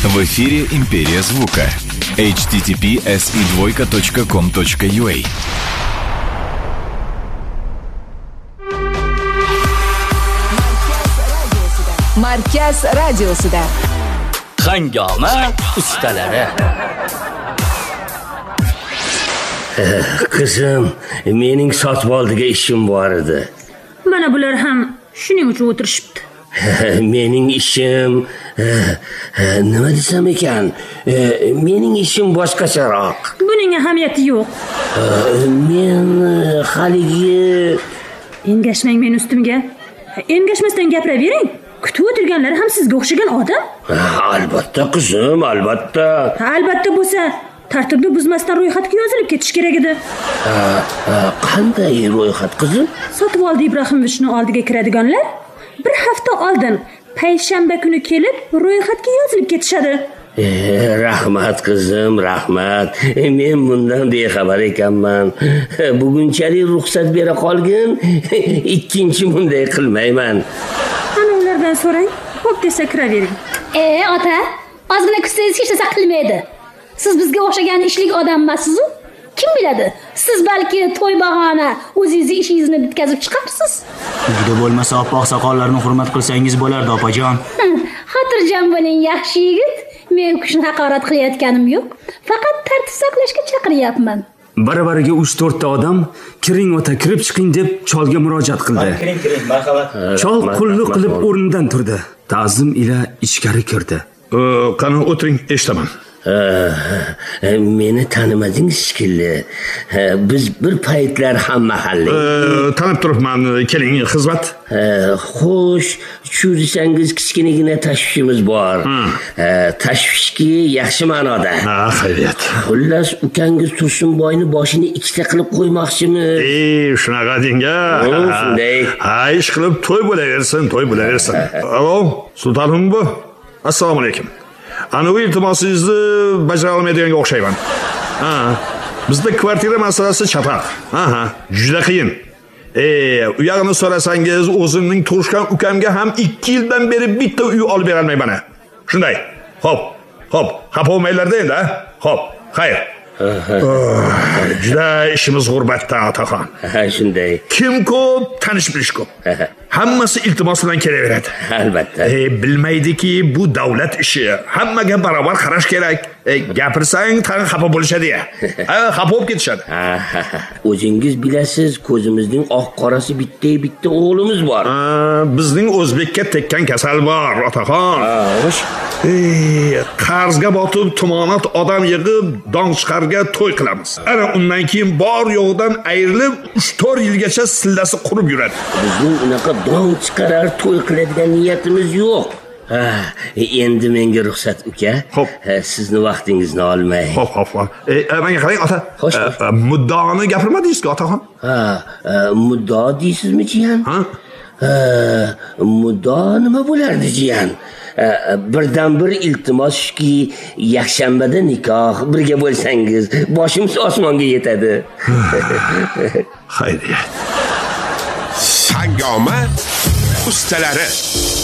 В эфире «Империя звука». http://com.ua. Markaz radiosida. Hangoma ustalari. Qizim, mening sotib oldiga ishim bor edi. Mana bular ham shuning uchun o'tirishibdi. Mening ishim nima desam ekan? Mening ishim boshqacharoq. Buning ahamiyati yo'q. Men haligi Engashmang men ustimga. Engashmasdan gapiravering. Kutib o'tirganlar ham sizga o'xshagan odam. Albatta qizim, albatta. Albatta bo'lsa, tartibni buzmasdan ro'yxatga yozilib ketish kerak edi. Qanday ro'yxat qizim? Sotvoldi Ibrahimovichning oldiga kiradiganlar bir hafta oldin payshanba kuni kelib ro'yxatga yozilib ketishadi. Rahmat qizim, rahmat. Men bundan bexabar ekanman. Bugunchalik ruxsat bera qolgin, ikkinchi bunday qilmayman. Ana ulardan so'rang, xo'p desa kiravering. Ota, ozgina kutsangiz hech narsa qilmaydi. Siz bizga o'xshagan ishlik odam emassiz-ku? Kim biladi? Siz balki to'y bahona o'zingizni ishingizni bitkazib chiqarsiz. Juda bo'lmasa oppoq soqollarni hurmat qilsangiz bo'lardi, opajon. Xotirjam bo'ling, yaxshi yigit. Men kishini haqorat qilayotganim yo'q. Faqat tartib saqlashga chaqiryapman. Bari-bariga 3-4 ta odam kiring ota, kirib chiqing deb cholga murojaat qildi. Kiring, marhamat. Chol qulluq qilib o'rnidan turdi. Ta'zim ila ichkari kirdi. Qani o'tiring, eshitaman. Meni tanimadingiz shekilli. Biz bir paytlar ham mahalliy. Tanib turibman, keling, xizmat. Xo'sh, tushunsangiz kichkinagina tashvishimiz bor. Tashvishki yaxshi ma'noda. Xayriyat. Xullas, ukangiz Tursunboyni boshini ikkita qilib qo'ymoqchimiz. Shunaqa deng-a. Shunday. Ish qilib to'y bo'laversin, to'y bo'laversin. Alo, sultonim bu. Assalomu alaykum. Ana u iltimosingizni bajara olmaydiganga o'xshayman. Bizda kvartira masalasi chapaq. Juda qiyin. U yog'ini so'rasangiz, o'zimning turishgan ukamga ham 2 yildan beri bitta uy olib bera olmayman. Shunday. Xo'p. Xafa bo'lmaylarda endi, Xo'p. Xayr. Juda ishimiz g'urbatda, otaxon. Shunday. Kim ko'p, tanish bilish ko'p. Hammasi iltimos bilan kelaveradi. Albatta. Bilmaydiki, bu davlat ishi. Hammaga barobar qarash kerak. Gapirsang, tag'in xafa bo'lishadi-ya. Xafa bo'lib ketishadi. O'zingiz bilasiz, ko'zimizning oq qorasi bitta o'g'limiz bor. Bizning o'zbekka tekkan kasal bor, otaxon. Qarzga botib, tumonat odam yig'ib, dong chiqarga to'y qilamiz. Ana undan keyin bor yo'qdan ayrilib 3-4 yilgacha sillasi qurib yuradi. Bizning unaqa dong chiqarar to'y qiladigan niyatimiz yo'q. Endi menga ruxsat uka. Sizni vaqtingizni olmay. Xo'p. Menga qarang, ota. Muddoni gapirmadingizku, otaxon? Muddo deysizmi, jiyan? Muddo nima bo'lardi, jiyan? Birdan bir iltimos shuki, yakshanbada nikoh, birga bo'lsangiz, boshimiz osmonga yetadi. Xayriyat. Hangoma ustalari.